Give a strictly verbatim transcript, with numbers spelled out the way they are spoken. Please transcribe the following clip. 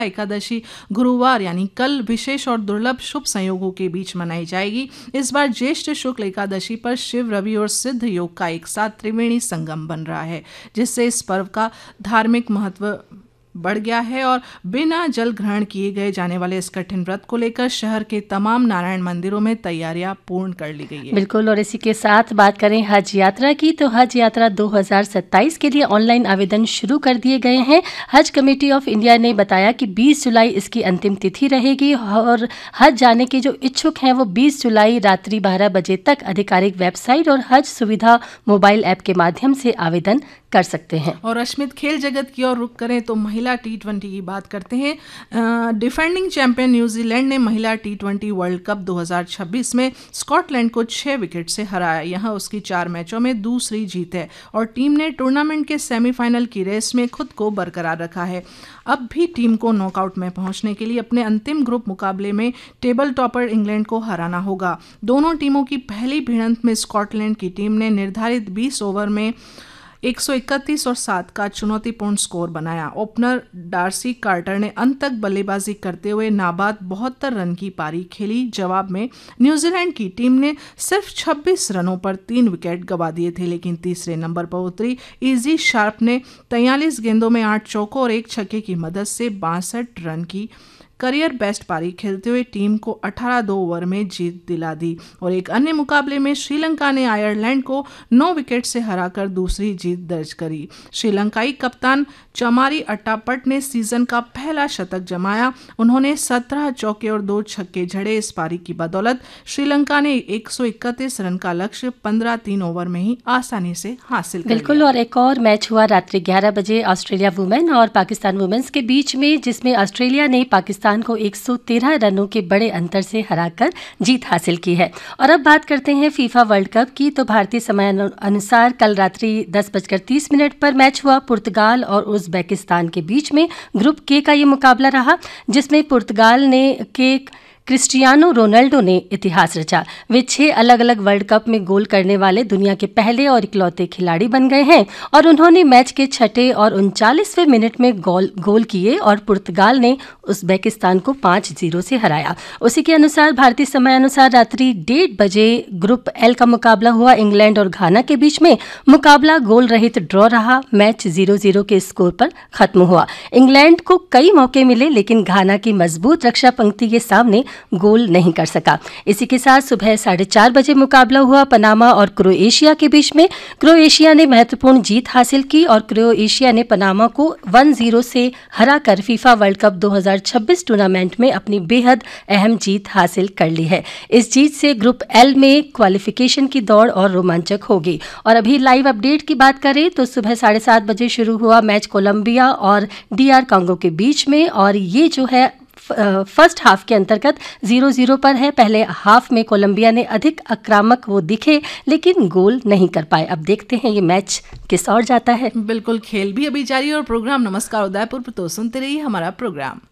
एकादशी गुरुवार यानी कल विशेष और दुर्लभ शुभ संयोगों के बीच मनाई जाएगी। इस बार ज्येष्ठ शुक्ल एकादशी पर शिव, रवि और सिद्ध योग का एक साथ त्रिवेणी संगम बन रहा है, जिससे इस पर्व का धार्मिक महत्व बढ़ गया है और बिना जल ग्रहण किए गए जाने वाले इस कठिन व्रत को लेकर शहर के तमाम नारायण मंदिरों में तैयारियां पूर्ण कर ली गई है। बिल्कुल। और इसी के साथ बात करें हज यात्रा की, तो हज यात्रा दो हज़ार सत्ताईस के लिए ऑनलाइन आवेदन शुरू कर दिए गए हैं। हज कमेटी ऑफ इंडिया ने बताया कि बीस जुलाई इसकी अंतिम तिथि रहेगी और हज जाने के जो इच्छुक हैं वो बीस जुलाई रात्रि बारह बजे तक आधिकारिक वेबसाइट और हज सुविधा मोबाइल ऐप के माध्यम से आवेदन कर सकते हैं। और अश्मित, खेल जगत की ओर रुख करें तो महिला टी ट्वेंटी की बात करते हैं। डिफेंडिंग चैंपियन न्यूजीलैंड ने महिला टी ट्वेंटी वर्ल्ड कप दो हज़ार छब्बीस में स्कॉटलैंड को छह विकेट से हराया। यहां उसकी चार मैचों में दूसरी जीत है और टीम ने टूर्नामेंट के सेमीफाइनल की रेस में खुद को बरकरार रखा है। अब भी टीम को नॉकआउट में पहुंचने के लिए अपने अंतिम ग्रुप मुकाबले में टेबल टॉपर इंग्लैंड को हराना होगा। दोनों टीमों की पहली भिड़ंत में स्कॉटलैंड की टीम ने निर्धारित बीस ओवर में एक सौ इकतीस और सात का चुनौतीपूर्ण स्कोर बनाया। ओपनर डार्सी कार्टर ने अंत तक बल्लेबाजी करते हुए नाबाद बहत्तर रन की पारी खेली। जवाब में न्यूजीलैंड की टीम ने सिर्फ छब्बीस रनों पर तीन विकेट गंवा दिए थे, लेकिन तीसरे नंबर पर उतरी इजी शार्प ने तैंतालीस गेंदों में आठ चौकों और एक छक्के की मदद से बासठ रन की करियर बेस्ट पारी खेलते हुए टीम को अठारह दो ओवर में जीत दिला दी। और एक अन्य मुकाबले में श्रीलंका ने आयरलैंड को नौ विकेट से हराकर दूसरी जीत दर्ज करी। श्रीलंकाई कप्तान चमारी अट्टापट ने सीजन का पहला शतक जमाया। उन्होंने सत्रह चौके और दो छक्के जड़े। इस पारी की बदौलत श्रीलंका ने एक सौ इकतीस रन का लक्ष्य पंद्रह तीन ओवर में ही आसानी से हासिल कर लिया। बिल्कुल। और एक और मैच हुआ रात्रि ग्यारह बजे ऑस्ट्रेलिया वुमेन और पाकिस्तान वुमेन्स के बीच में, जिसमें ऑस्ट्रेलिया ने पाकिस्तान को एक सौ तेरह रनों के बड़े अंतर से हराकर जीत हासिल की है। और अब बात करते हैं फीफा वर्ल्ड कप की, तो भारतीय समय अनुसार कल रात्रि दस बजकर तीस मिनट पर मैच हुआ पुर्तगाल और उज़्बेकिस्तान के बीच में। ग्रुप के का ये मुकाबला रहा, जिसमें पुर्तगाल ने के क्रिस्टियानो रोनाल्डो ने इतिहास रचा। वे छह अलग अलग वर्ल्ड कप में गोल करने वाले दुनिया के पहले और इकलौते खिलाड़ी बन गए हैं और उन्होंने मैच के छठे और उनचालीसवें मिनट में गोल गोल किए और पुर्तगाल ने उज़्बेकिस्तान को पाँच जीरो से हराया। उसी के अनुसार भारतीय समय अनुसार रात्रि डेढ़ बजे ग्रुप एल का मुकाबला हुआ इंग्लैंड और घाना के बीच में। मुकाबला गोल रहित ड्रॉ रहा। मैच जीरो जीरो के स्कोर पर खत्म हुआ। इंग्लैंड को कई मौके मिले, लेकिन घाना की मजबूत रक्षा पंक्ति के सामने गोल नहीं कर सका। इसी के साथ सुबह साढ़े चार बजे मुकाबला हुआ पनामा और क्रोएशिया के बीच में। क्रोएशिया ने महत्वपूर्ण जीत हासिल की और क्रोएशिया ने पनामा को एक जीरो से हराकर फीफा वर्ल्ड कप दो हज़ार छब्बीस टूर्नामेंट में अपनी बेहद अहम जीत हासिल कर ली है। इस जीत से ग्रुप एल में क्वालिफिकेशन की दौड़ और रोमांचक होगी। और अभी लाइव अपडेट की बात करें तो सुबह साढ़े सात बजे शुरू हुआ मैच कोलंबिया और डीआर कांगो के बीच में और ये जो है फर्स्ट हाफ के अंतर्गत जीरो जीरो पर है। पहले हाफ में कोलंबिया ने अधिक आक्रामक वो दिखे, लेकिन गोल नहीं कर पाए। अब देखते हैं ये मैच किस ओर जाता है। बिल्कुल, खेल भी अभी जारी और प्रोग्राम नमस्कार उदयपुर पर तो सुनते रहिए हमारा प्रोग्राम।